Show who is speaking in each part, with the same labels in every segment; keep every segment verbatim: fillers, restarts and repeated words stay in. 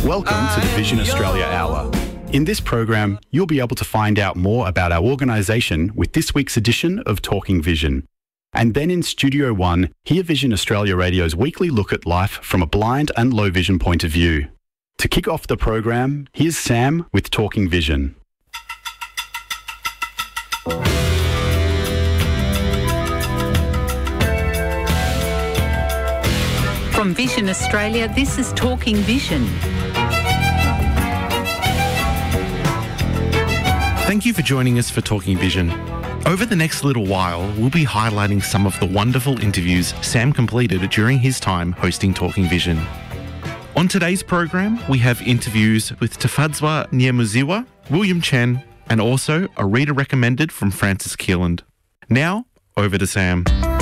Speaker 1: Welcome to the Vision Australia Hour. In this program, you'll be able to find out more about our organisation with this week's edition of Talking Vision. And then in Studio One, hear Vision Australia Radio's weekly look at life from a blind and low vision point of view. To kick off the program, here's Sam with Talking Vision.
Speaker 2: From Vision Australia, this is Talking Vision.
Speaker 3: Thank you for joining us for Talking Vision. Over the next little while, we'll be highlighting some of the wonderful interviews Sam completed during his time hosting Talking Vision. On today's program, we have interviews with Tafadzwa Nyamuziwa, William Chen, and also a reader recommended from Francis Keeland. Now, over to Sam.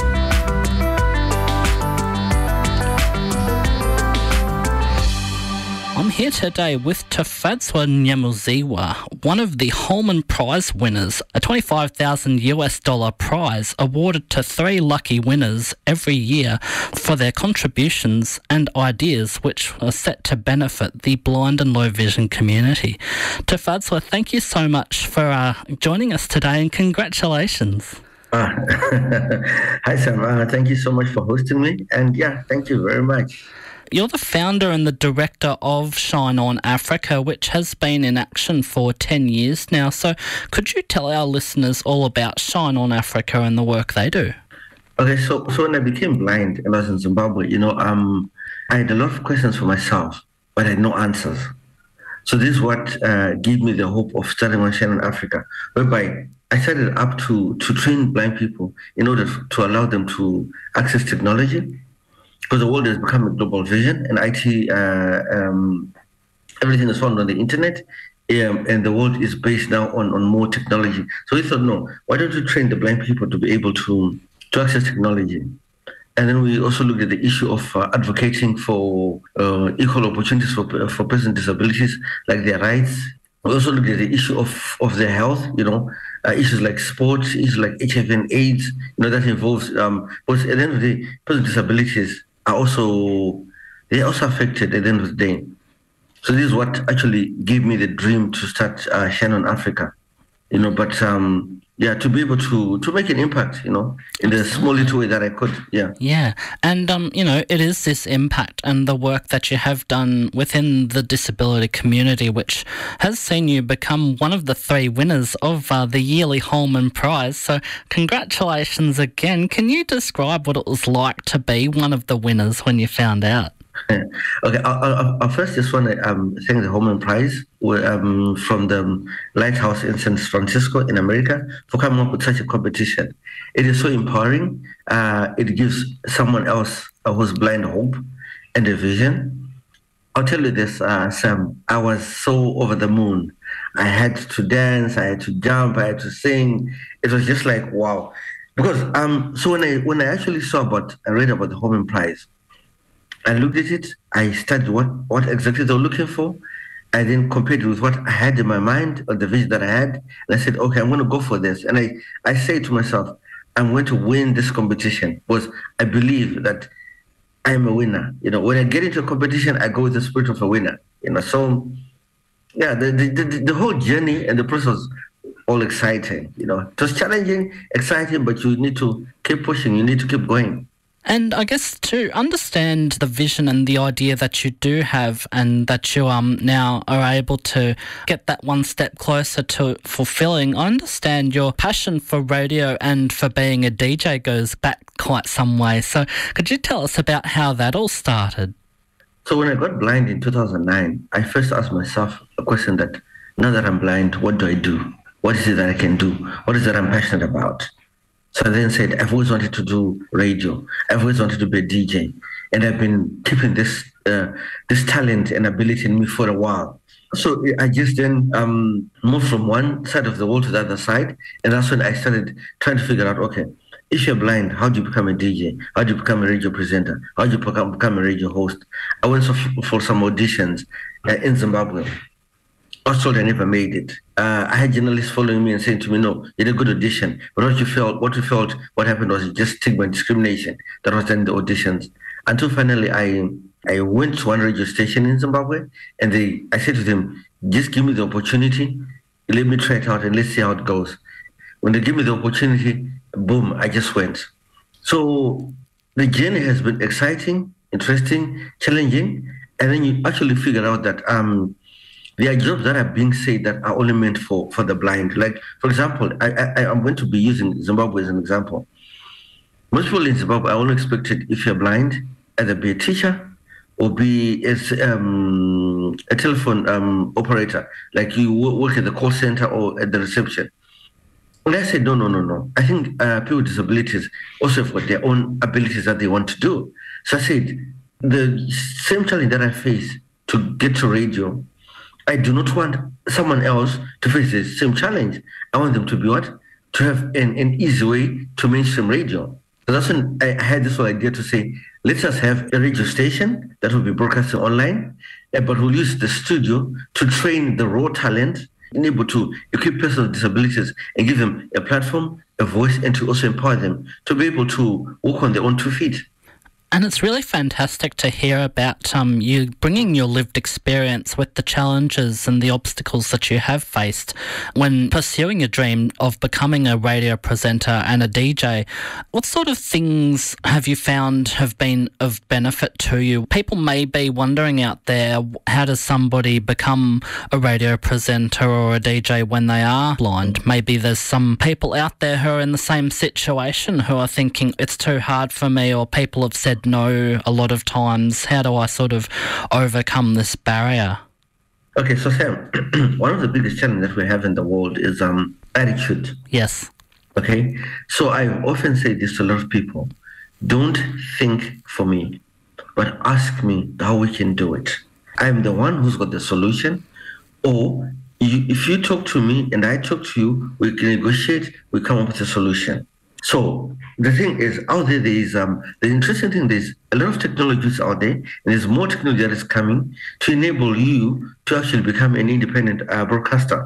Speaker 4: I'm here today with Tafadzwa Nyamuziwa, one of the Holman Prize winners, a twenty-five thousand US dollar prize awarded to three lucky winners every year for their contributions and ideas which are set to benefit the blind and low vision community. Tafadzwa, thank you so much for uh, joining us today and congratulations.
Speaker 5: Uh, hi Sam, uh, thank you so much for hosting me, and yeah, thank you very much.
Speaker 4: You're the founder and the director of Shine On Africa, which has been in action for ten years now. So could you tell our listeners all about Shine On Africa and the work they do?
Speaker 5: Okay, so so when I became blind and I was in Zimbabwe, you know, um, I had a lot of questions for myself, but I had no answers. So this is what uh, gave me the hope of starting on Shine On Africa, whereby I started up to, to train blind people in order to allow them to access technology. Because the world has become a global vision, and I T, uh, um, everything is found on the internet, um, and the world is based now on, on more technology. So we thought, no, why don't we train the blind people to be able to, to access technology? And then we also looked at the issue of uh, advocating for uh, equal opportunities for for persons with disabilities, like their rights. We also looked at the issue of, of their health, you know, uh, issues like sports, issues like H I V and AIDS, you know, that involves, um, because at the end of the day, persons with disabilities are also, they're also affected at the end of the day. So this is what actually gave me the dream to start uh, Shine On Africa, you know, but um, yeah, to be able to, to make an impact, you know, in the small little way that I could, yeah.
Speaker 4: Yeah, and, um, you know, it is this impact and the work that you have done within the disability community, which has seen you become one of the three winners of uh, the yearly Holman Prize. So congratulations again. Can you describe what it was like to be one of the winners when you found out?
Speaker 5: Okay, I, I, I first just want to um, thank the Holman Prize um, from the Lighthouse in San Francisco in America for coming up with such a competition. It is so empowering. Uh, it gives someone else uh, who's blind hope and a vision. I'll tell you this, uh, Sam, I was so over the moon. I had to dance, I had to jump, I had to sing. It was just like, wow. Because um, so when I when I actually saw about, I read about the Holman Prize, I looked at it, I studied what, what exactly they were looking for, I then compared it with what I had in my mind, or the vision that I had, and I said, okay, I'm going to go for this. And I, I say to myself, I'm going to win this competition, because I believe that I am a winner. You know, when I get into a competition, I go with the spirit of a winner. You know, so, yeah, the, the, the, the whole journey and the process was all exciting. You know, it was challenging, exciting, but you need to keep pushing, you need to keep going.
Speaker 4: And I guess to understand the vision and the idea that you do have and that you um now are able to get that one step closer to fulfilling, I understand your passion for radio and for being a D J goes back quite some way. So could you tell us about how that all started?
Speaker 5: So when I got blind in two thousand nine, I first asked myself a question that, now that I'm blind, what do I do? What is it that I can do? What is it that I'm passionate about? So I then said, I've always wanted to do radio. I've always wanted to be a D J. And I've been keeping this uh, this talent and ability in me for a while. So I just then um, moved from one side of the world to the other side. And that's when I started trying to figure out, okay, if you're blind, how do you become a D J? How do you become a radio presenter? How do you become, become a radio host? I went for some auditions uh, in Zimbabwe. I was told I never made it. Uh, I had journalists following me and saying to me, no, you did a good audition. But what you felt, what you felt, what happened was just stigma and discrimination that was in the auditions. Until finally I I went to one radio station in Zimbabwe, and they, I said to them, just give me the opportunity, let me try it out, and let's see how it goes. When they give me the opportunity, boom, I just went. So the journey has been exciting, interesting, challenging, and then you actually figure out that um, there are jobs that are being said that are only meant for, for the blind. Like, for example, I, I, I'm going to be using Zimbabwe as an example. Most people in Zimbabwe are only expected, if you're blind, either be a teacher or be as, um, a telephone um, operator, like you work at the call center or at the reception. And I said, no, no, no, no. I think uh, people with disabilities also have got their own abilities that they want to do. So I said, the same challenge that I face to get to radio, I do not want someone else to face the same challenge. I want them to be what? To have an, an easy way to mainstream radio. So that's when I had this whole idea to say, let's just have a radio station that will be broadcasting online, but we'll use the studio to train the raw talent, and able to equip persons with disabilities and give them a platform, a voice, and to also empower them to be able to walk on their own two feet.
Speaker 4: And it's really fantastic to hear about um, you bringing your lived experience with the challenges and the obstacles that you have faced when pursuing your dream of becoming a radio presenter and a D J. What sort of things have you found have been of benefit to you? People may be wondering out there, how does somebody become a radio presenter or a D J when they are blind? Maybe there's some people out there who are in the same situation who are thinking, it's too hard for me, or people have said no a lot of times. How do I sort of overcome this barrier?
Speaker 5: Okay, so Sam, one of the biggest challenges that we have in the world is um, attitude.
Speaker 4: Yes.
Speaker 5: Okay, so I often say this to a lot of people. Don't think for me, but ask me how we can do it. I'm the one who's got the solution. Or you, if you talk to me and I talk to you, we can negotiate, we come up with a solution. So the thing is, out there, there is um, the interesting thing. There's a lot of technologies out there, and there's more technology that is coming to enable you to actually become an independent uh, broadcaster.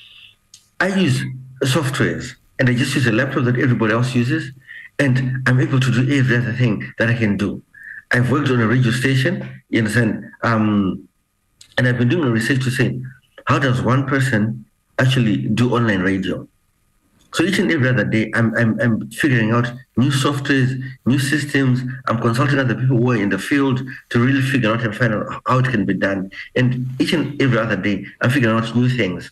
Speaker 5: I use softwares, and I just use a laptop that everybody else uses, and I'm able to do every other thing that I can do. I've worked on a radio station, you understand, um, and I've been doing a research to say, how does one person actually do online radio? So each and every other day, I'm, I'm, I'm figuring out new softwares, new systems. I'm consulting other people who are in the field to really figure out and find out how it can be done. And each and every other day, I'm figuring out new things.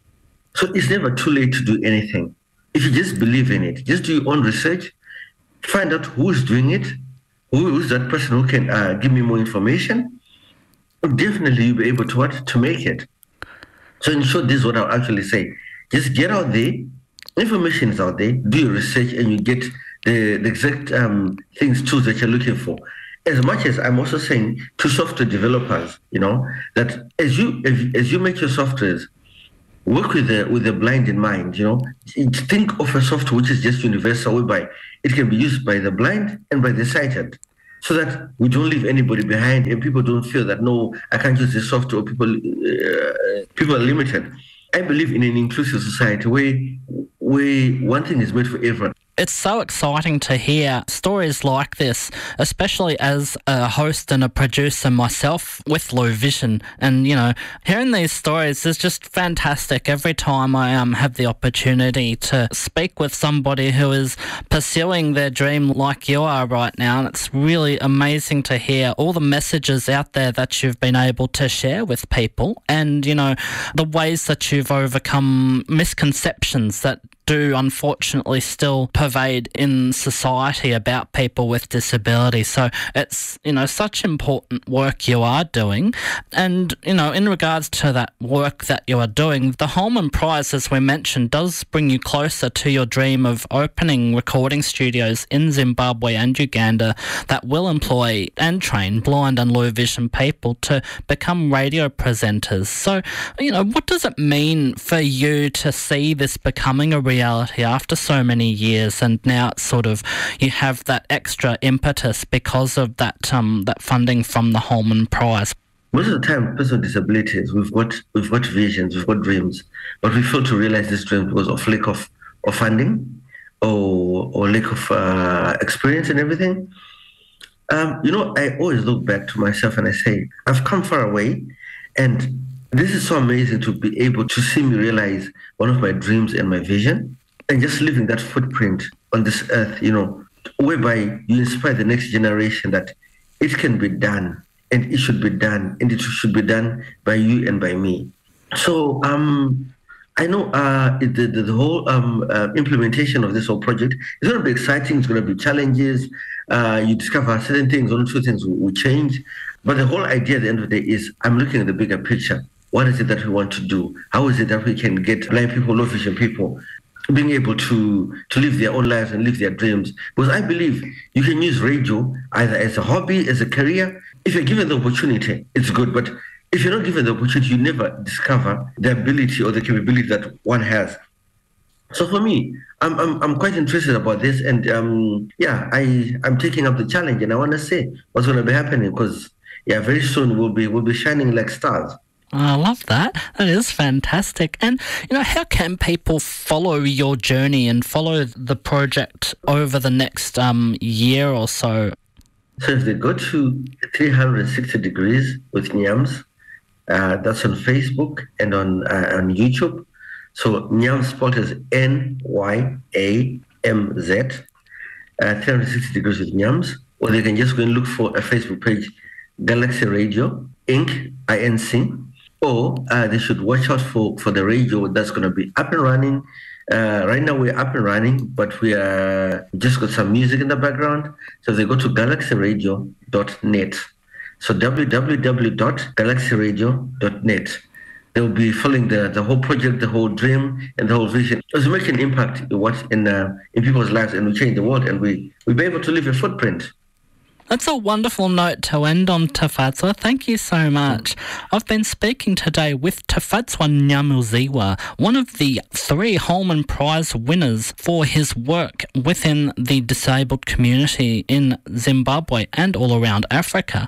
Speaker 5: So it's never too late to do anything. If you just believe in it, just do your own research, find out who is doing it, who is that person who can uh, give me more information. Definitely you'll be able to what? To make it. So in short, this is what I'll actually say. Just get out there. Information is out there, do your research, and you get the, the exact um, things, tools that you're looking for. As much as I'm also saying to software developers, you know, that as you as, as you make your softwares, work with the with the blind in mind, you know. Think of a software which is just universal, whereby it can be used by the blind and by the sighted, so that we don't leave anybody behind and people don't feel that, no, I can't use this software, or people, uh, people are limited. I believe in an inclusive society where, where one thing is made for everyone.
Speaker 4: It's so exciting to hear stories like this, especially as a host and a producer myself with low vision. And, you know, hearing these stories is just fantastic every time I um, have the opportunity to speak with somebody who is pursuing their dream like you are right now. And it's really amazing to hear all the messages out there that you've been able to share with people, and, you know, the ways that you've overcome misconceptions that do unfortunately still pervade in society about people with disability. So it's, you know, such important work you are doing. And, you know, in regards to that work that you are doing, the Holman Prize, as we mentioned, does bring you closer to your dream of opening recording studios in Zimbabwe and Uganda that will employ and train blind and low vision people to become radio presenters. So, you know, what does it mean for you to see this becoming a reality after so many years, and now it's sort of, you have that extra impetus because of that um that funding from the Holman Prize?
Speaker 5: Most of the time, persons with disabilities, we've got we've got visions, we've got dreams, but we fail to realize these dreams because of lack of, of funding or or lack of uh, experience and everything. Um, you know, I always look back to myself and I say, I've come far away, and this is so amazing to be able to see me realize one of my dreams and my vision, and just leaving that footprint on this earth, you know, whereby you inspire the next generation that it can be done, and it should be done, and it should be done by you and by me. So um, I know uh, the, the, the whole um, uh, implementation of this whole project is going to be exciting. It's going to be challenges. Uh, you discover certain things, one or two things will, will change. But the whole idea at the end of the day is I'm looking at the bigger picture. What is it that we want to do? How is it that we can get blind people, low vision people, being able to, to live their own lives and live their dreams? Because I believe you can use radio either as a hobby, as a career. If you're given the opportunity, it's good. But if you're not given the opportunity, you never discover the ability or the capability that one has. So for me, I'm I'm, I'm quite interested about this. And um, yeah, I, I'm taking up the challenge, and I want to say what's going to be happening, because yeah, very soon we'll be, we'll be shining like stars.
Speaker 4: I love that. That is fantastic. And, you know, how can people follow your journey and follow the project over the next um, year or so?
Speaker 5: So if they go to three hundred sixty degrees with Nyams, uh, that's on Facebook and on uh, on YouTube. So Nyams spelled as N Y A M Z, uh, three hundred sixty degrees with Nyams. Or they can just go and look for a Facebook page, Galaxy Radio, Incorporated, I N C. Or uh, they should watch out for, for the radio that's going to be up and running. Uh, right now we're up and running, but we are just got some music in the background. So they go to galaxy radio dot net. So w w w dot galaxy radio dot net. They'll be following the, the whole project, the whole dream, and the whole vision. As we make an impact in what in uh, in people's lives, and we change the world, and we we'll be able to leave a footprint.
Speaker 4: That's a wonderful note to end on, Tafadzwa. Thank you so much. I've been speaking today with Tafadzwa Nyamuziwa, one of the three Holman Prize winners for his work within the disabled community in Zimbabwe and all around Africa.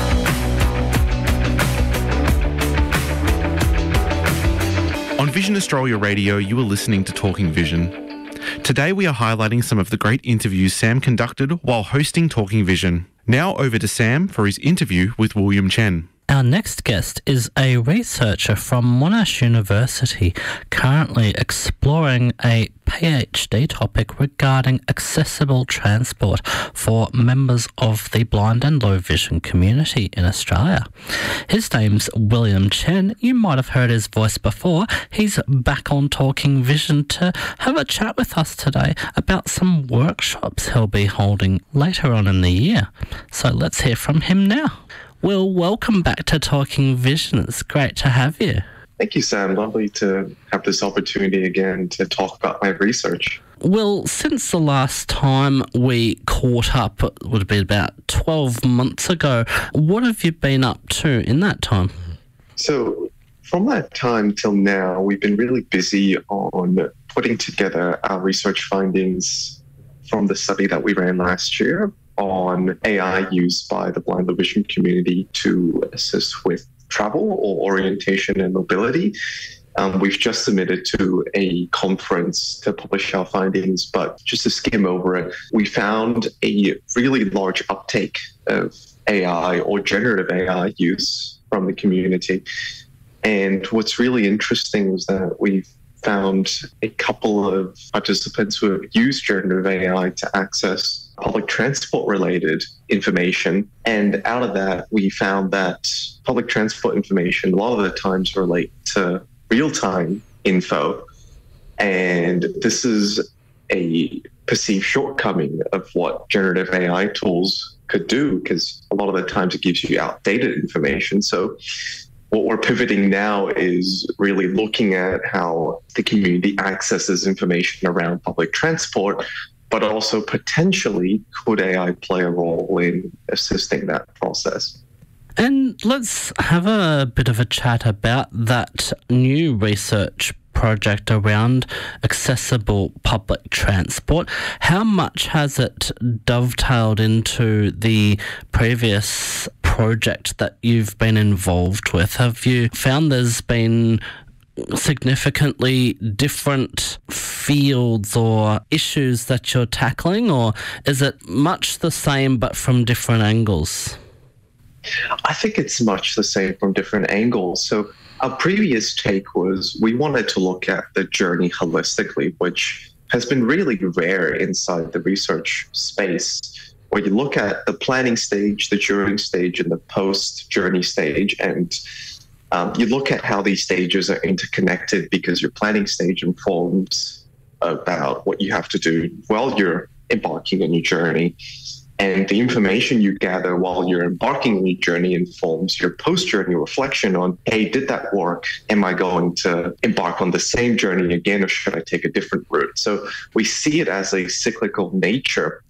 Speaker 3: On Vision Australia Radio, you are listening to Talking Vision. Today we are highlighting some of the great interviews Sam conducted while hosting Talking Vision. Now over to Sam for his interview with William Chen.
Speaker 4: Our next guest is a researcher from Monash University, currently exploring a PhD topic regarding accessible transport for members of the blind and low vision community in Australia. His name's William Chen. You might have heard his voice before. He's back on Talking Vision to have a chat with us today about some workshops he'll be holding later on in the year. So let's hear from him now. Will, welcome back to Talking Vision. It's great to have you.
Speaker 6: Thank you, Sam. Lovely to have this opportunity again to talk about my research.
Speaker 4: Well, since the last time we caught up, it would have been about twelve months ago, what have you been up to in that time?
Speaker 6: So from that time till now, we've been really busy on putting together our research findings from the study that we ran last year on A I use by the blind low vision community to assist with travel or orientation and mobility. Um, we've just submitted to a conference to publish our findings, but just to skim over it, we found a really large uptake of A I or generative A I use from the community. And what's really interesting was that we've found a couple of participants who have used generative A I to access public transport related information. And out of that, we found that public transport information a lot of the times relate to real-time info. And this is a perceived shortcoming of what generative A I tools could do, because a lot of the times it gives you outdated information. So what we're pivoting now is really looking at how the community accesses information around public transport, but also potentially could A I play a role in assisting that process.
Speaker 4: And let's have a bit of a chat about that new research project around accessible public transport. How much has it dovetailed into the previous project that you've been involved with? Have you found there's been significantly different fields or issues that you're tackling, or is it much the same but from different angles?
Speaker 6: I think it's much the same from different angles. So our previous take was we wanted to look at the journey holistically, which has been really rare inside the research space, where you look at the planning stage, the during stage, and the post-journey stage, and um, you look at how these stages are interconnected, because your planning stage informs about what you have to do while you're embarking on your journey. And the information you gather while you're embarking on your journey informs your post-journey reflection on, hey, did that work? Am I going to embark on the same journey again, or should I take a different route? So we see it as a cyclical nature.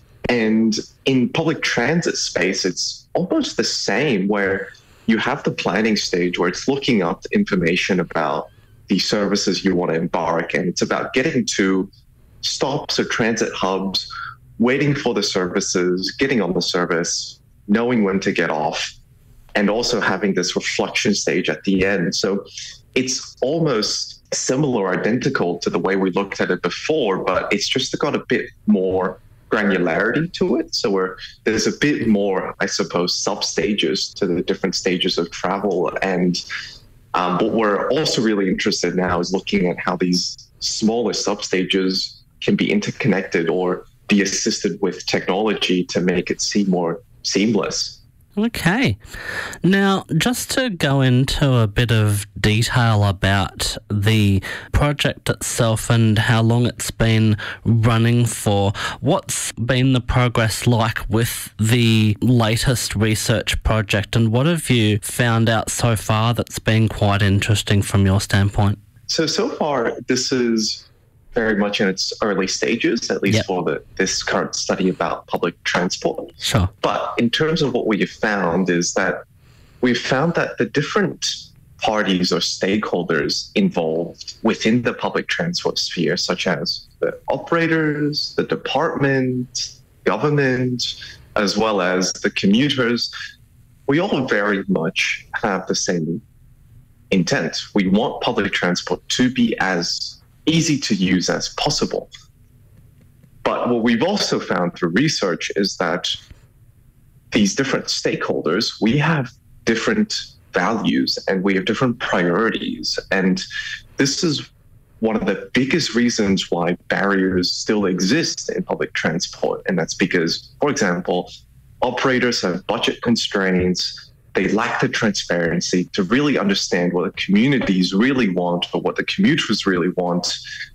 Speaker 6: And in public transit space, it's almost the same, where you have the planning stage where it's looking up the information about the services you want to embark, and it's about getting to stops or transit hubs, waiting for the services, getting on the service, knowing when to get off, and also having this reflection stage at the end. So it's almost similar, identical to the way we looked at it before, but it's just got a bit more granularity to it. So we're, there's a bit more, I suppose, sub-stages to the different stages of travel. And um, what we're also really interested in now is looking at how these smaller sub-stages can be interconnected or be assisted with technology to make it seem more seamless.
Speaker 4: Okay. Now, just to go into a bit of detail about the project itself and how long it's been running for, what's been the progress like with the latest research project, and what have you found out so far that's been quite interesting from your standpoint?
Speaker 6: So, so far, this is very much in its early stages, at least
Speaker 4: yep.
Speaker 6: for the, this current study about public transport.
Speaker 4: Sure.
Speaker 6: But in terms of what we have found is that we've found that the different parties or stakeholders involved within the public transport sphere, such as the operators, the department, government, as well as the commuters, we all very much have the same intent. We want public transport to be as easy to use as possible. But what we've also found through research is that these different stakeholders, we have different values and we have different priorities. And this is one of the biggest reasons why barriers still exist in public transport. And that's because, for example, operators have budget constraints. They lack the transparency to really understand what the communities really want or what the commuters really want.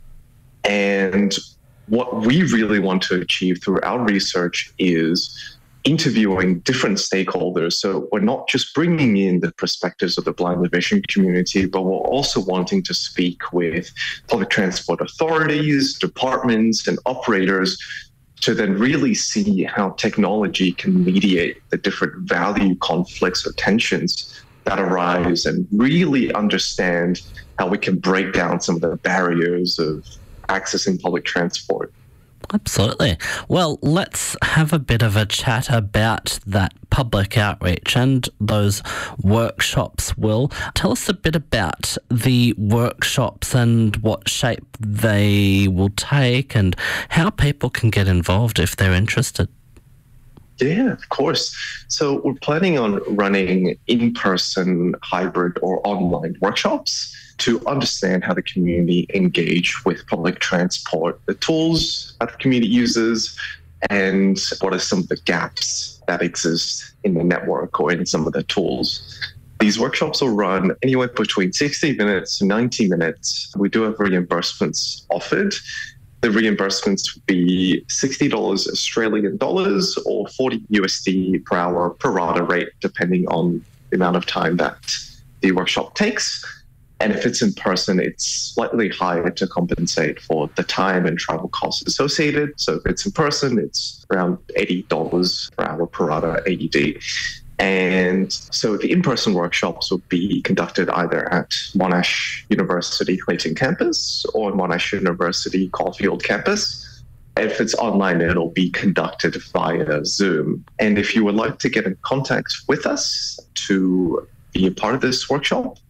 Speaker 6: And what we really want to achieve through our research is interviewing different stakeholders. So we're not just bringing in the perspectives of the blind and vision community, but we're also wanting to speak with public transport authorities, departments, and operators to then really see how technology can mediate the different value conflicts or tensions that arise, and really understand how we can break down some of the barriers of accessing public transport.
Speaker 4: Absolutely. Well, let's have a bit of a chat about that public outreach and those workshops, Will. Tell us a bit about the workshops and what shape they will take and how people can get involved if they're interested.
Speaker 6: Yeah, of course. So we're planning on running in-person, hybrid, or online workshops to understand how the community engage with public transport, the tools that the community uses, and what are some of the gaps that exist in the network or in some of the tools. These workshops will run anywhere between sixty minutes to ninety minutes. We do have reimbursements offered. The reimbursements would be sixty dollars Australian dollars or forty U S D per hour per rata rate, depending on the amount of time that the workshop takes. And if it's in person, it's slightly higher to compensate for the time and travel costs associated. So if it's in person, it's around eighty dollars per hour per rata A U D. And so the in-person workshops will be conducted either at Monash University Clayton campus or Monash University Caulfield campus. If it's online, it'll be conducted via Zoom. And if you would like to get in contact with us to be a part of this workshop,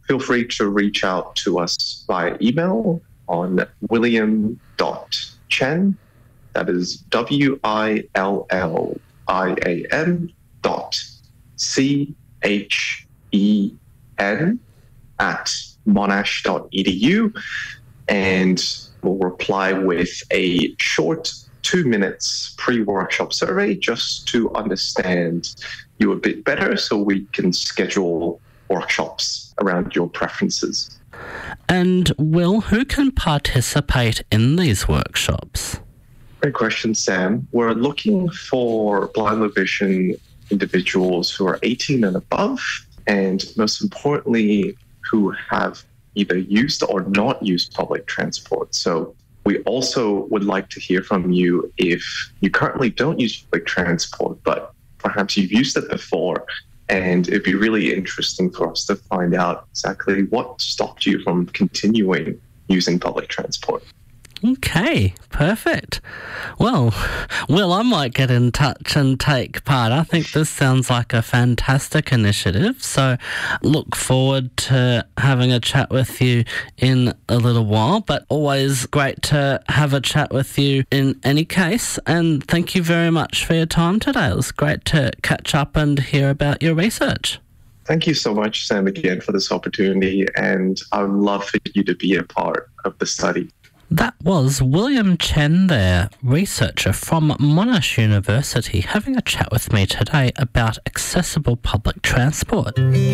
Speaker 6: feel free to reach out to us via email on william dot chen, that is W I L L I A N dot C H E N at monash dot e d u, and we'll reply with a short two minutes pre-workshop survey just to understand you a bit better so we can schedule workshops around your preferences.
Speaker 4: And Will, who can participate in these workshops?
Speaker 6: Great question, Sam. We're looking for blind low vision individuals who are eighteen and above, and most importantly, who have either used or not used public transport. So we also would like to hear from you if you currently don't use public transport, but perhaps you've used it before, and it'd be really interesting for us to find out exactly what stopped you from continuing using public transport.
Speaker 4: Okay, perfect. Well, Will, I might get in touch and take part. I think this sounds like a fantastic initiative, so look forward to having a chat with you in a little while, but always great to have a chat with you in any case, and thank you very much for your time today. It was great to catch up and hear about your research.
Speaker 6: Thank you so much, Sam, again for this opportunity, and I would love for you to be a part of the study.
Speaker 4: That was William Chen there, researcher from Monash University, having a chat with me today about accessible public transport.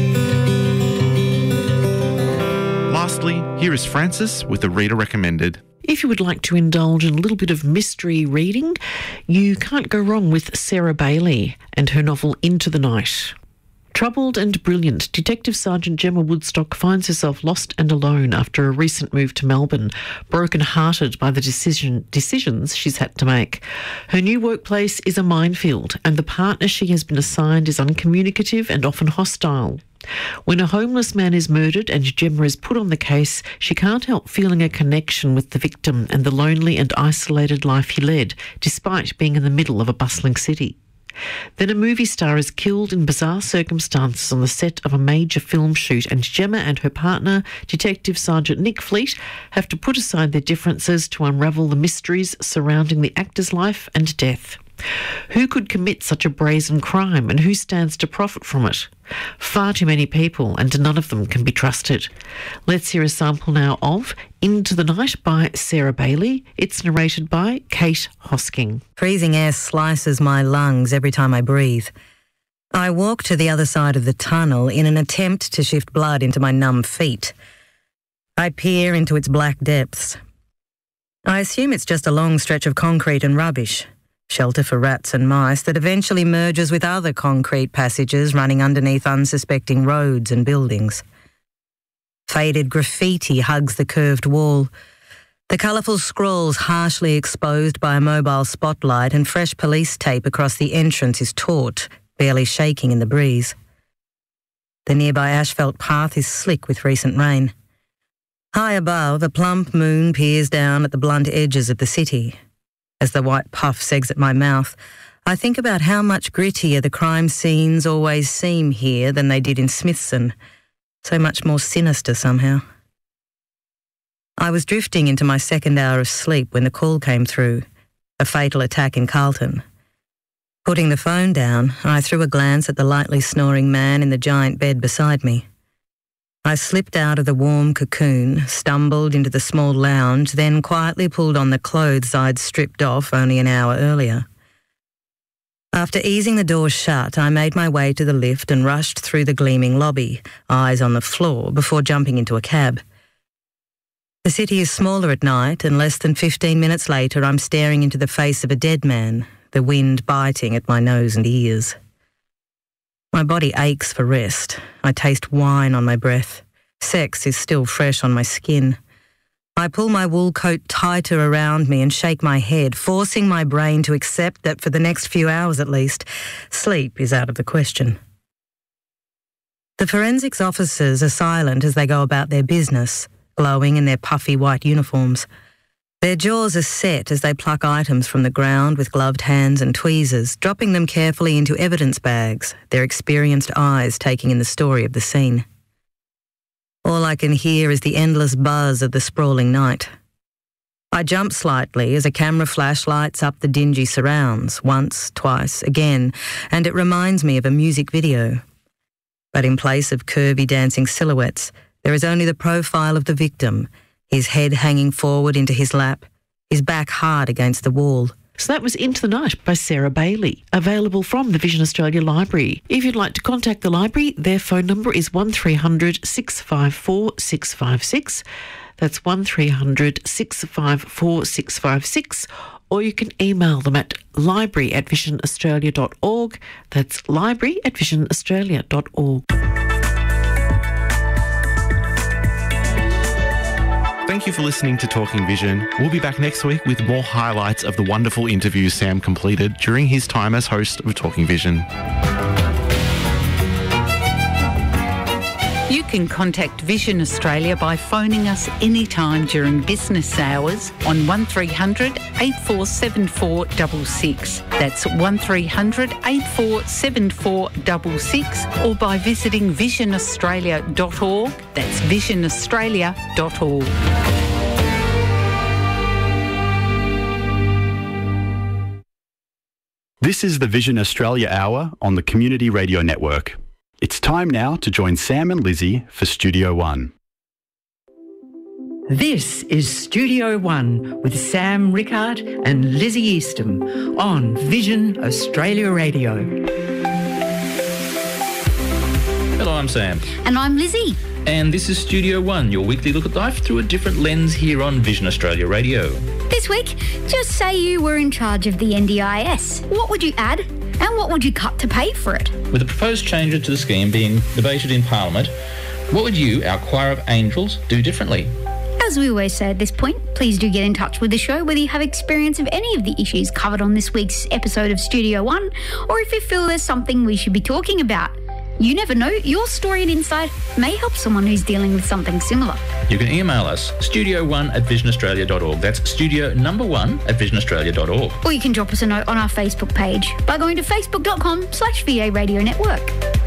Speaker 3: Lastly, here is Francis with a reader recommended.
Speaker 7: If you would like to indulge in a little bit of mystery reading, you can't go wrong with Sarah Bailey and her novel Into the Night. Troubled and brilliant, Detective Sergeant Gemma Woodstock finds herself lost and alone after a recent move to Melbourne, broken-hearted by the decision, decisions she's had to make. Her new workplace is a minefield, and the partner she has been assigned is uncommunicative and often hostile. When a homeless man is murdered and Gemma is put on the case, she can't help feeling a connection with the victim and the lonely and isolated life he led, despite being in the middle of a bustling city. Then a movie star is killed in bizarre circumstances on the set of a major film shoot, and Gemma and her partner, Detective Sergeant Nick Fleet, have to put aside their differences to unravel the mysteries surrounding the actor's life and death. Who could commit such a brazen crime, and who stands to profit from it? Far too many people, and none of them can be trusted. Let's hear a sample now of Into the Night by Sarah Bailey. It's narrated by Kate Hosking.
Speaker 8: Freezing air slices my lungs every time I breathe. I walk to the other side of the tunnel in an attempt to shift blood into my numb feet. I peer into its black depths. I assume it's just a long stretch of concrete and rubbish. Shelter for rats and mice that eventually merges with other concrete passages running underneath unsuspecting roads and buildings. Faded graffiti hugs the curved wall. The colourful scrawls harshly exposed by a mobile spotlight, and fresh police tape across the entrance is taut, barely shaking in the breeze. The nearby asphalt path is slick with recent rain. High above, a plump moon peers down at the blunt edges of the city. As the white puffs exit my mouth, I think about how much grittier the crime scenes always seem here than they did in Smithson. So much more sinister somehow. I was drifting into my second hour of sleep when the call came through, a fatal attack in Carlton. Putting the phone down, I threw a glance at the lightly snoring man in the giant bed beside me. I slipped out of the warm cocoon, stumbled into the small lounge, then quietly pulled on the clothes I'd stripped off only an hour earlier. After easing the door shut, I made my way to the lift and rushed through the gleaming lobby, eyes on the floor, before jumping into a cab. The city is smaller at night, and less than fifteen minutes later I'm staring into the face of a dead man, the wind biting at my nose and ears. My body aches for rest. I taste wine on my breath. Sex is still fresh on my skin. I pull my wool coat tighter around me and shake my head, forcing my brain to accept that for the next few hours at least, sleep is out of the question. The forensics officers are silent as they go about their business, glowing in their puffy white uniforms. Their jaws are set as they pluck items from the ground with gloved hands and tweezers, dropping them carefully into evidence bags, their experienced eyes taking in the story of the scene. All I can hear is the endless buzz of the sprawling night. I jump slightly as a camera flash lights up the dingy surrounds, once, twice, again, and it reminds me of a music video. But in place of curvy dancing silhouettes, there is only the profile of the victim, his head hanging forward into his lap, his back hard against the wall.
Speaker 7: So that was Into the Night by Sarah Bailey, available from the Vision Australia Library. If you'd like to contact the library, their phone number is one three hundred six five four six five six. That's one three hundred six five four six five six. Or you can email them at library at vision australia dot org. That's library at vision australia dot org.
Speaker 3: Thank you for listening to Talking Vision. We'll be back next week with more highlights of the wonderful interviews Sam completed during his time as host of Talking Vision.
Speaker 2: You can contact Vision Australia by phoning us anytime during business hours on one three hundred eight four seven four six six. That's one three hundred eight four seven four six six, or by visiting vision australia dot org. That's vision australia dot org.
Speaker 1: This is the Vision Australia Hour on the Community Radio Network. It's time now to join Sam and Lizzie for Studio One.
Speaker 9: This is Studio One with Sam Rickard and Lizzie Eastham on Vision Australia Radio.
Speaker 10: Hello, I'm Sam.
Speaker 11: And I'm Lizzie.
Speaker 10: And this is Studio One, your weekly look at life through a different lens here on Vision Australia Radio.
Speaker 11: This week, just say you were in charge of the N D I S. What would you add and what would you cut to pay for it?
Speaker 10: With the proposed changes to the scheme being debated in Parliament, what would you, our choir of angels, do differently?
Speaker 11: As we always say at this point, please do get in touch with the show whether you have experience of any of the issues covered on this week's episode of Studio One, or if you feel there's something we should be talking about. You never know, your story and insight may help someone who's dealing with something similar.
Speaker 10: You can email us, studio one at vision australia dot org. That's studio number one at vision australia dot org.
Speaker 11: Or you can drop us a note on our Facebook page by going to facebook.com slash VA Radio Network.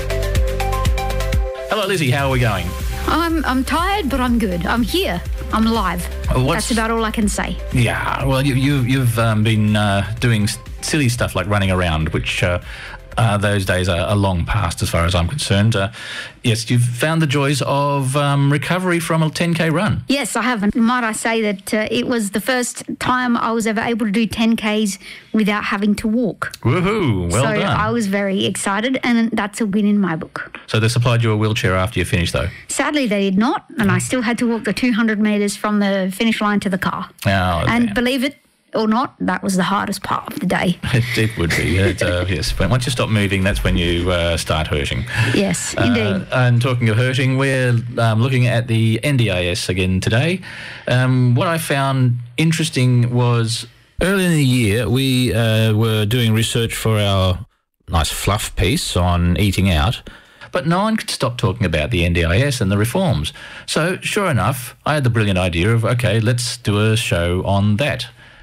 Speaker 10: Hello, Lizzie. How are we going?
Speaker 11: I'm I'm tired, but I'm good. I'm here. I'm alive.
Speaker 10: What's...
Speaker 11: That's about all I can say.
Speaker 10: Yeah, well, you, you, you've um, been uh, doing silly stuff like running around, which... Uh, Uh, those days are, are long past as far as I'm concerned. Uh, yes, you've found the joys of um, recovery from a ten K run.
Speaker 11: Yes, I have. And might I say that uh, it was the first time I was ever able to do ten Ks without having to walk.
Speaker 10: Woohoo, well
Speaker 11: so
Speaker 10: done.
Speaker 11: I was very excited, and that's a win in my book.
Speaker 10: So they supplied you a wheelchair after you finished, though?
Speaker 11: Sadly, they did not, and I still had to walk the two hundred metres from the finish line to the car.
Speaker 10: Oh,
Speaker 11: and
Speaker 10: damn.
Speaker 11: Believe it or not, that was the hardest part of the day.
Speaker 10: It, it would be, it, uh, yes. But once you stop moving, that's when you uh, start hurting.
Speaker 11: Yes, indeed.
Speaker 10: Uh, and talking of hurting, we're um, looking at the N D I S again today. Um, what I found interesting was early in the year, we uh, were doing research for our nice fluff piece on eating out, but no one could stop talking about the N D I S and the reforms. So, sure enough, I had the brilliant idea of, okay, let's do a show on that.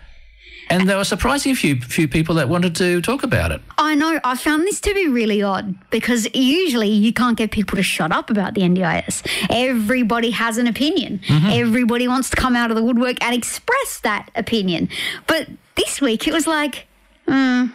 Speaker 10: And there were surprisingly few few people that wanted to talk about it.
Speaker 11: I know. I found this to be really odd because usually you can't get people to shut up about the N D I S. Everybody has an opinion. Mm-hmm. Everybody wants to come out of the woodwork and express that opinion. But this week it was like, hmm.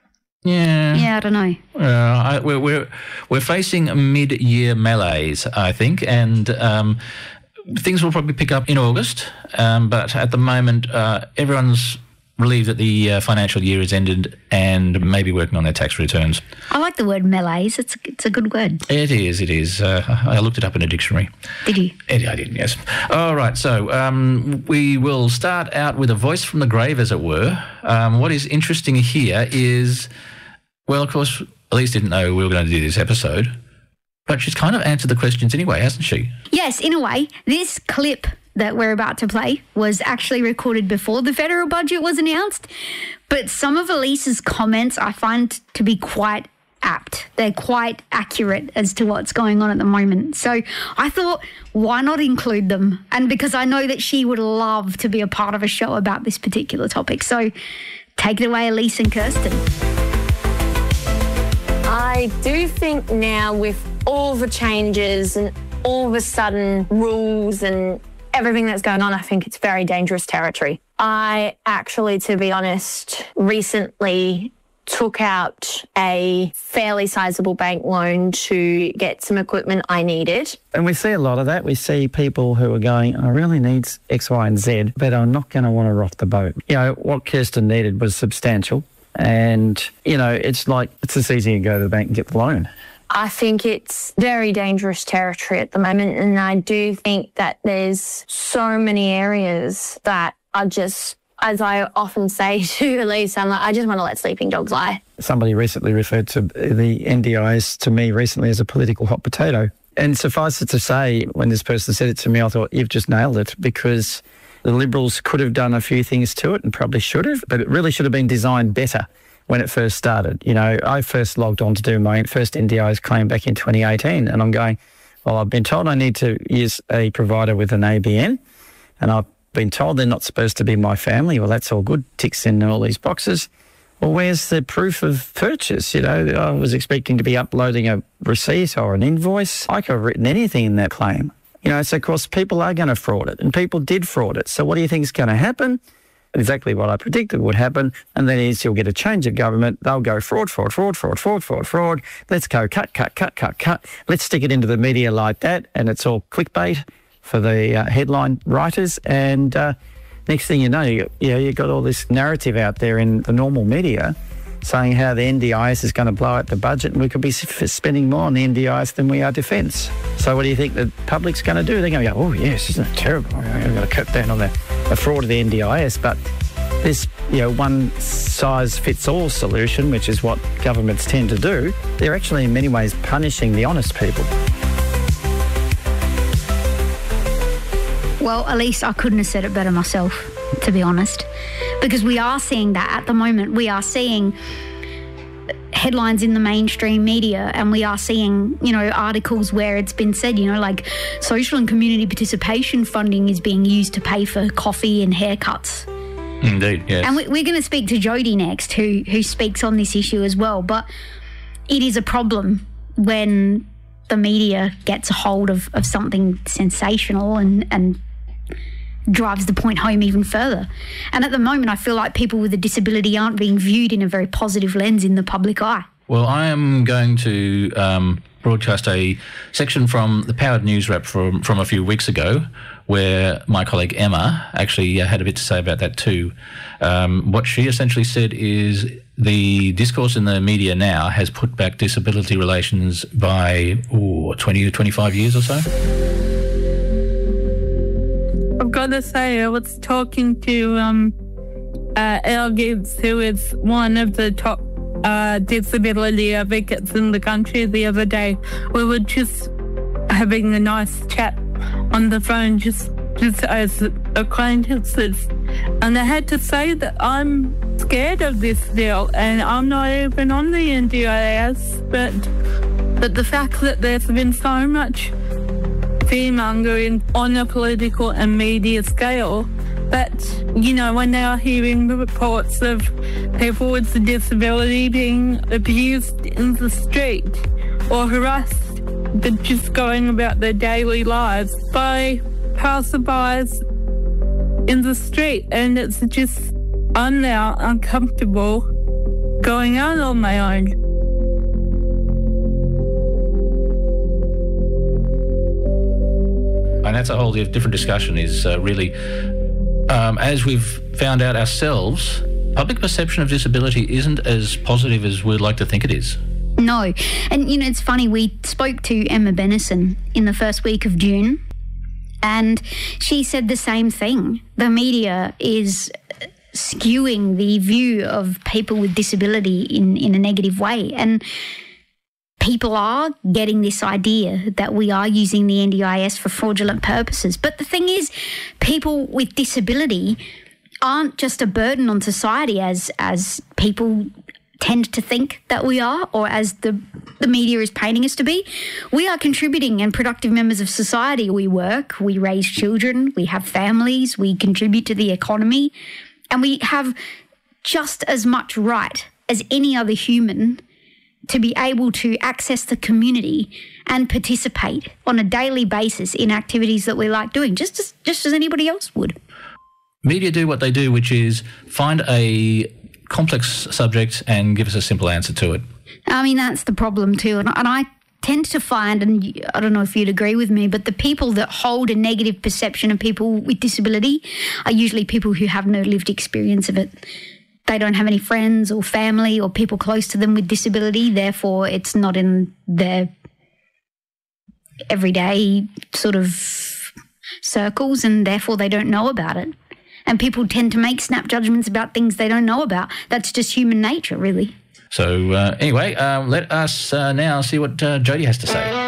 Speaker 10: Yeah.
Speaker 11: Yeah, I don't know.
Speaker 10: Uh, I, we're, we're, we're facing mid-year malaise, I think, and um, things will probably pick up in August. Um, but at the moment, uh, everyone's relieved that the uh, financial year has ended and maybe working on their tax returns.
Speaker 11: I like the word malaise. It's it's a good word.
Speaker 10: It is, it is. Uh, I looked it up in a dictionary.
Speaker 11: Did you?
Speaker 10: It, I did, yes. All right, so um, we will start out with a voice from the grave, as it were. Um, what is interesting here is, well, of course, Elise didn't know we were going to do this episode, but she's kind of answered the questions anyway, hasn't she?
Speaker 11: Yes, in a way. This clip that we're about to play was actually recorded before the federal budget was announced, but some of Elise's comments I find to be quite apt. They're quite accurate as to what's going on at the moment. So I thought, why not include them? And because I know that she would love to be a part of a show about this particular topic. So take it away, Elise and Kirsten.
Speaker 12: I do think now with all the changes and all of a sudden rules and everything that's going on, I think it's very dangerous territory. I actually, to be honest, recently took out a fairly sizable bank loan to get some equipment I needed.
Speaker 13: And we see a lot of that. We see people who are going, I really need X, Y and Z, but I'm not going to want to rock the boat. You know, what Kirsten needed was substantial. And, you know, it's like, it's just easy to go to the bank and get the loan.
Speaker 12: I think it's very dangerous territory at the moment, and I do think that there's so many areas that are just, as I often say to Elise, I'm like, I just want to let sleeping dogs lie.
Speaker 13: Somebody recently referred to the N D I S to me recently as a political hot potato. And suffice it to say, when this person said it to me, I thought, you've just nailed it, because the Liberals could have done a few things to it and probably should have, but it really should have been designed better when it first started. You know, I first logged on to do my first N D I S claim back in twenty eighteen, and I'm going, well, I've been told I need to use a provider with an A B N, and I've been told they're not supposed to be my family. Well, that's all good, ticks in all these boxes. Well, where's the proof of purchase? You know, I was expecting to be uploading a receipt or an invoice. I could have written anything in that claim. You know, so of course people are going to fraud it, and people did fraud it. So what do you think is going to happen? Exactly what I predicted would happen, and that is you'll get a change of government. They'll go fraud, fraud, fraud, fraud, fraud, fraud, fraud. Let's go cut, cut, cut, cut, cut. Let's stick it into the media like that, and it's all clickbait for the uh, headline writers. And uh, next thing you know, you, you know, you've got all this narrative out there in the normal media saying how the N D I S is going to blow out the budget, and we could be spending more on the N D I S than we are defence. So what do you think the public's going to do? They're going to go, oh, yes, isn't it terrible? I'm going to cut down on the, the fraud of the N D I S. But this, you know, one-size-fits-all solution, which is what governments tend to do, they're actually in many ways punishing the honest people.
Speaker 11: Well, Elise, I couldn't have said it better myself, to be honest, because we are seeing that at the moment. We are seeing headlines in the mainstream media, and we are seeing, you know, articles where it's been said, you know, like social and community participation funding is being used to pay for coffee and haircuts.
Speaker 10: Indeed, yes.
Speaker 11: And we, we're going to speak to Jody next, who who speaks on this issue as well. But it is a problem when the media gets a hold of, of something sensational and, and drives the point home even further. And at the moment, I feel like people with a disability aren't being viewed in a very positive lens in the public eye.
Speaker 10: Well, I am going to um, broadcast a section from the Powered News Wrap from, from a few weeks ago, where my colleague Emma actually had a bit to say about that too. Um, what she essentially said is the discourse in the media now has put back disability relations by ooh, twenty or twenty-five years or so.
Speaker 14: I've got to say, I was talking to um, uh, Al Gibbs, who is one of the top uh, disability advocates in the country the other day. We were just having a nice chat on the phone, just just as acquaintances, and I had to say that I'm scared of this deal, and I'm not even on the N D I S, but but the fact that there's been so much fear-mongering on a political and media scale, that, you know, when they are hearing the reports of people with a disability being abused in the street or harassed, but just going about their daily lives by passerbys in the street, and it's just, I'm now uncomfortable going out on my own.
Speaker 10: And that's a whole different discussion, is uh, really, um, as we've found out ourselves, public perception of disability isn't as positive as we'd like to think it is.
Speaker 11: No. And, you know, it's funny, we spoke to Emma Bennison in the first week of June, and she said the same thing. The media is skewing the view of people with disability in, in a negative way. And people are getting this idea that we are using the N D I S for fraudulent purposes. But the thing is, people with disability aren't just a burden on society as as people tend to think that we are, or as the, the media is painting us to be. We are contributing and productive members of society. We work, we raise children, we have families, we contribute to the economy, and we have just as much right as any other human to be able to access the community and participate on a daily basis in activities that we like doing, just as, just as anybody else would.
Speaker 10: Media do what they do, which is find a complex subject and give us a simple answer to it.
Speaker 11: I mean, that's the problem too. And, and I tend to find, and I don't know if you'd agree with me, but the people that hold a negative perception of people with disability are usually people who have no lived experience of it. They don't have any friends or family or people close to them with disability. Therefore, it's not in their everyday sort of circles, and therefore they don't know about it. And people tend to make snap judgments about things they don't know about. That's just human nature, really.
Speaker 10: So uh, anyway, uh, let us uh, now see what uh, Jodie has to say.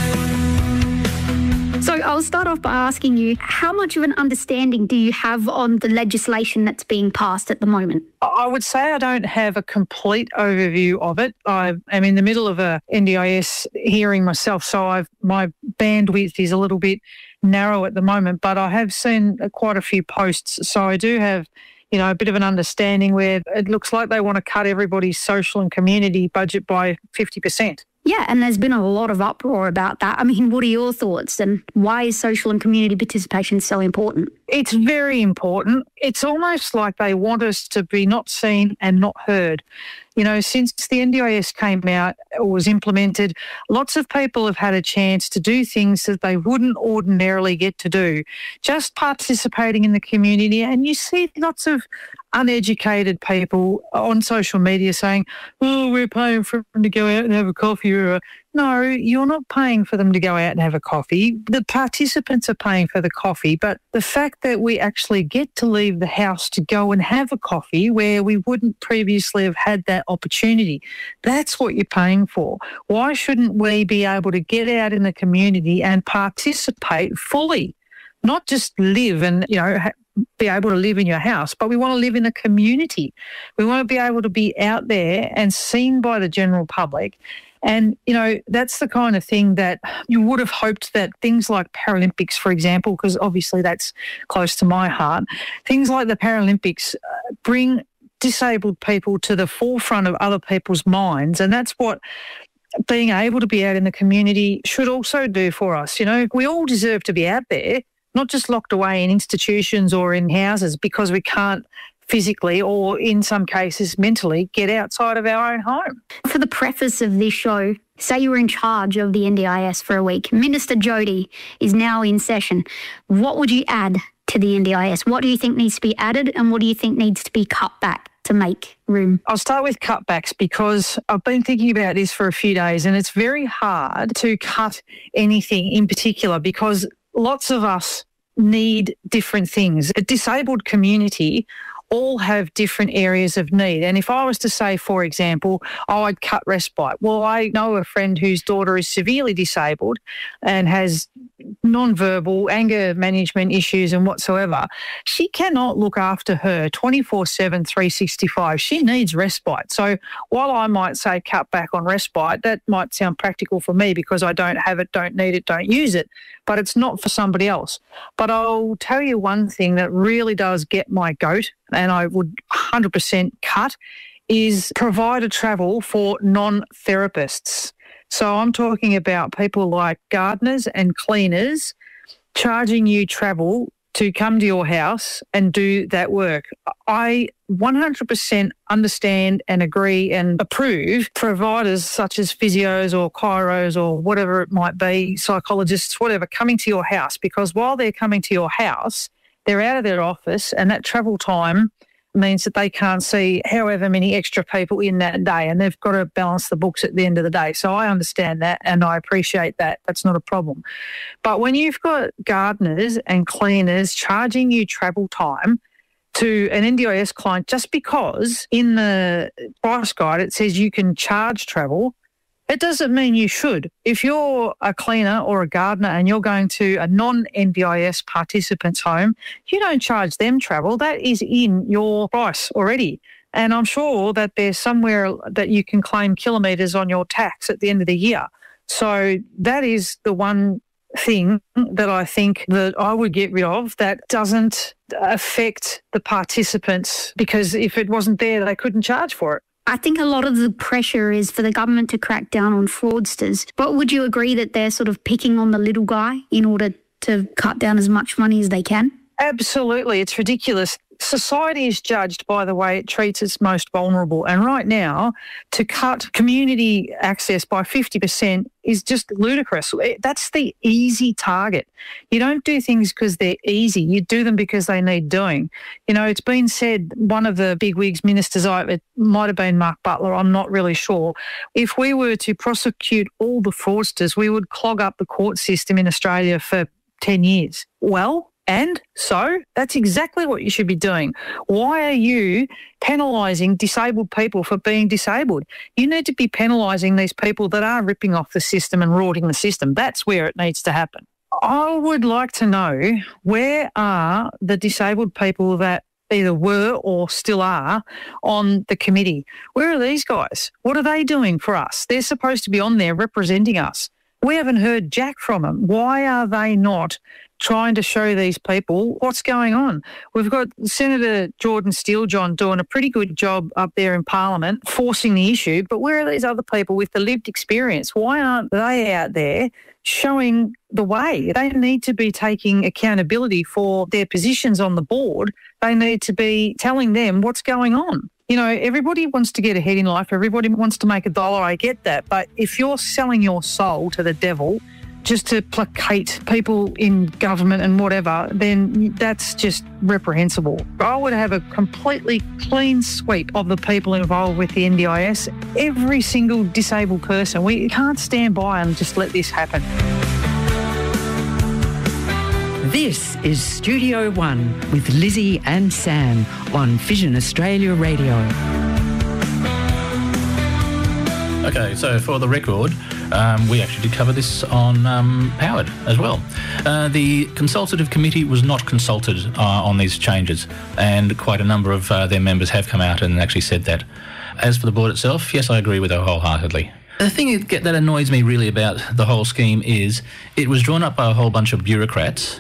Speaker 11: So I'll start off by asking you, how much of an understanding do you have on the legislation that's being passed at the moment?
Speaker 15: I would say I don't have a complete overview of it. I am in the middle of a N D I S hearing myself, so I've, my bandwidth is a little bit narrow at the moment, but I have seen quite a few posts, so I do have, you know, a bit of an understanding where it looks like they want to cut everybody's social and community budget by fifty percent.
Speaker 11: Yeah, and there's been a lot of uproar about that. I mean, what are your thoughts, and why is social and community participation so important?
Speaker 15: It's very important. It's almost like they want us to be not seen and not heard. You know, since the N D I S came out or was implemented, lots of people have had a chance to do things that they wouldn't ordinarily get to do, just participating in the community. And you see lots of uneducated people on social media saying, oh, we're paying for them to go out and have a coffee. Or, no, you're not paying for them to go out and have a coffee. The participants are paying for the coffee. But the fact that we actually get to leave the house to go and have a coffee where we wouldn't previously have had that opportunity, that's what you're paying for. Why shouldn't we be able to get out in the community and participate fully? Not just live and, you know, ha- be able to live in your house, but we want to live in a community. We want to be able to be out there and seen by the general public. And, you know, that's the kind of thing that you would have hoped that things like Paralympics, for example, because obviously that's close to my heart, things like the Paralympics uh, bring disabled people to the forefront of other people's minds. And that's what being able to be out in the community should also do for us. You know, we all deserve to be out there, not just locked away in institutions or in houses because we can't physically or in some cases mentally get outside of our own home.
Speaker 11: For the preface of this show, say you were in charge of the N D I S for a week. Minister Jodie is now in session. What would you add to the N D I S? What do you think needs to be added and what do you think needs to be cut back to make room?
Speaker 15: I'll start with cutbacks because I've been thinking about this for a few days and it's very hard to cut anything in particular because lots of us need different things. A disabled community all have different areas of need. And if I was to say, for example, oh, I'd cut respite. Well, I know a friend whose daughter is severely disabled and has non-verbal anger management issues and whatsoever. She cannot look after her twenty-four seven, three sixty-five. She needs respite. So while I might say cut back on respite, that might sound practical for me because I don't have it, don't need it, don't use it, but it's not for somebody else. But I'll tell you one thing that really does get my goat, and I would one hundred percent cut, is provider travel for non-therapists. So I'm talking about people like gardeners and cleaners charging you travel to come to your house and do that work. I one hundred percent understand and agree and approve providers such as physios or chiros or whatever it might be, psychologists, whatever, coming to your house, because while they're coming to your house, they're out of their office and that travel time means that they can't see however many extra people in that day and they've got to balance the books at the end of the day. So I understand that and I appreciate that. That's not a problem. But when you've got gardeners and cleaners charging you travel time to an N D I S client just because in the price guide it says you can charge travel, it doesn't mean you should. If you're a cleaner or a gardener and you're going to a non-N D I S participant's home, you don't charge them travel. That is in your price already. And I'm sure that there's somewhere that you can claim kilometres on your tax at the end of the year. So that is the one thing that I think that I would get rid of that doesn't affect the participants, because if it wasn't there, they couldn't charge for it.
Speaker 11: I think a lot of the pressure is for the government to crack down on fraudsters. But would you agree that they're sort of picking on the little guy in order to cut down as much money as they can?
Speaker 15: Absolutely. It's ridiculous. Society is judged by the way it treats its most vulnerable. And right now, to cut community access by fifty percent is just ludicrous. That's the easy target. You don't do things because they're easy. You do them because they need doing. You know, it's been said, one of the bigwigs ministers, I, it might have been Mark Butler, I'm not really sure, if we were to prosecute all the fraudsters, we would clog up the court system in Australia for ten years. Well, and so that's exactly what you should be doing. Why are you penalising disabled people for being disabled? You need to be penalising these people that are ripping off the system and rorting the system. That's where it needs to happen. I would like to know, where are the disabled people that either were or still are on the committee? Where are these guys? What are they doing for us? They're supposed to be on there representing us. We haven't heard jack from them. Why are they not trying to show these people what's going on? We've got Senator Jordan Steele-John doing a pretty good job up there in Parliament, forcing the issue, but where are these other people with the lived experience? Why aren't they out there showing the way? They need to be taking accountability for their positions on the board. They need to be telling them what's going on. You know, everybody wants to get ahead in life. Everybody wants to make a dollar. I get that. But if you're selling your soul to the devil just to placate people in government and whatever, then that's just reprehensible. I would have a completely clean sweep of the people involved with the N D I S, every single disabled person. We can't stand by and just let this happen.
Speaker 9: This is Studio One with Lizzie and Sam on Vision Australia Radio.
Speaker 10: Okay, so for the record, um, we actually did cover this on um, Powered as well. Uh, the consultative committee was not consulted uh, on these changes, and quite a number of uh, their members have come out and actually said that. As for the board itself, yes, I agree with her wholeheartedly. The thing that annoys me really about the whole scheme is it was drawn up by a whole bunch of bureaucrats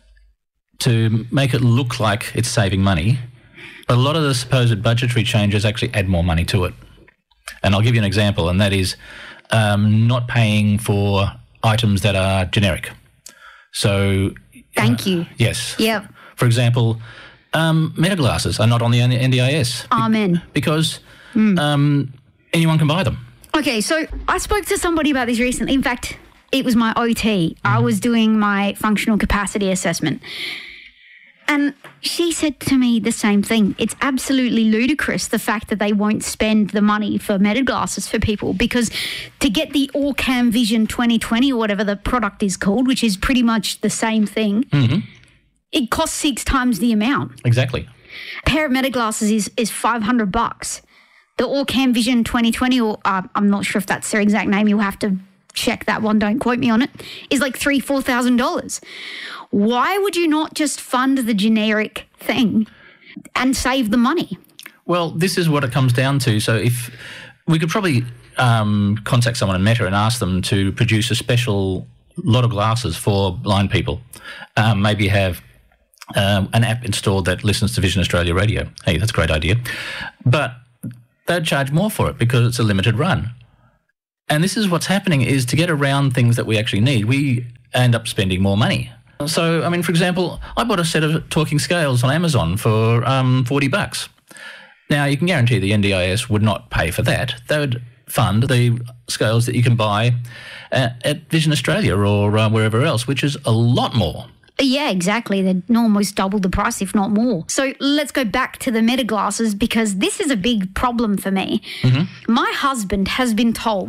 Speaker 10: to make it look like it's saving money, but a lot of the supposed budgetary changes actually add more money to it. And I'll give you an example, and that is um, not paying for items that are generic. So...
Speaker 11: Thank uh, you.
Speaker 10: Yes.
Speaker 11: Yep.
Speaker 10: For example, um, meta glasses are not on the N D I S.
Speaker 11: Amen.
Speaker 10: Because mm. um, anyone can buy them.
Speaker 11: Okay, so I spoke to somebody about this recently. In fact, it was my O T. Mm. I was doing my functional capacity assessment. And she said to me the same thing. It's absolutely ludicrous, the fact that they won't spend the money for meta glasses for people, because to get the Orcam Vision twenty twenty or whatever the product is called, which is pretty much the same thing, mm-hmm. it costs six times the amount.
Speaker 10: Exactly.
Speaker 11: A pair of meta glasses is, is five hundred bucks. The Orcam Vision twenty twenty, or uh, I'm not sure if that's their exact name, you'll have to check that one, don't quote me on it, is like three thousand dollars, four thousand dollars. Why would you not just fund the generic thing and save the money?
Speaker 10: Well, this is what it comes down to. So if we could probably um, contact someone in Meta and ask them to produce a special lot of glasses for blind people, um, maybe have um, an app installed that listens to Vision Australia Radio. Hey, that's a great idea. But they'd charge more for it because it's a limited run. And this is what's happening, is to get around things that we actually need, we end up spending more money. So, I mean, for example, I bought a set of talking scales on Amazon for um, forty bucks. Now, you can guarantee the N D I S would not pay for that. They would fund the scales that you can buy at, at Vision Australia or uh, wherever else, which is a lot more.
Speaker 11: Yeah, exactly. They're almost double the price, if not more. So let's go back to the meta glasses, because this is a big problem for me. Mm-hmm. My husband has been told